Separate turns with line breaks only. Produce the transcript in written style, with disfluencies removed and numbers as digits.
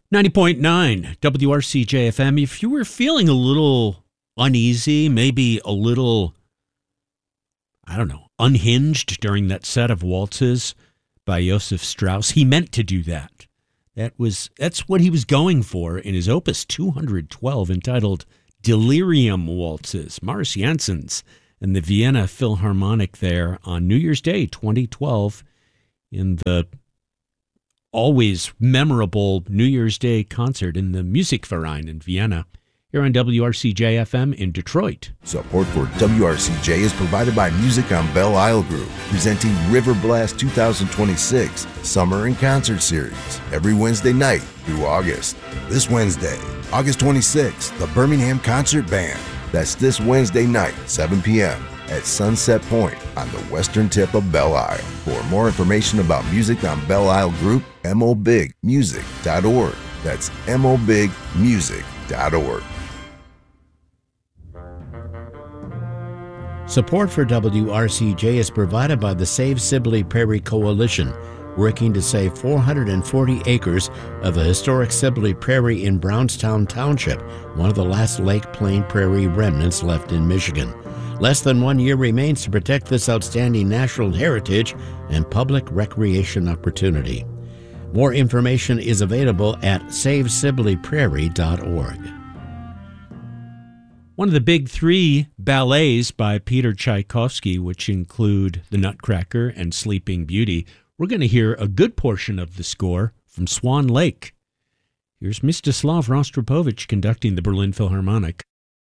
90.9 WRCJ-FM. If you were feeling a little uneasy, maybe a little, unhinged during that set of waltzes by Joseph Strauss, he meant to do that. That's what he was going for in his Opus 212 entitled Delirium Waltzes. Morris Janssens and the Vienna Philharmonic there on New Year's Day 2012 in the always memorable New Year's Day concert in the Musikverein in Vienna, here on WRCJ-FM in Detroit.
Support for WRCJ is provided by Music on Belle Isle Group, presenting River Blast 2026 Summer and Concert Series every Wednesday night through August. This Wednesday, August 26th, the Birmingham Concert Band. That's this Wednesday night, 7 p.m. at Sunset Point on the western tip of Belle Isle. For more information about Music on Belle Isle Group, mobigmusic.org. That's mobigmusic.org.
Support for WRCJ is provided by the Save Sibley Prairie Coalition, working to save 440 acres of the historic Sibley Prairie in Brownstown Township, one of the last Lake Plain Prairie remnants left in Michigan. Less than 1 year remains to protect this outstanding natural heritage and public recreation opportunity. More information is available at savesibleyprairie.org.
One of the big three ballets by Peter Tchaikovsky, which include The Nutcracker and Sleeping Beauty, we're going to hear a good portion of the score from Swan Lake. Here's Mstislav Rostropovich conducting the Berlin Philharmonic.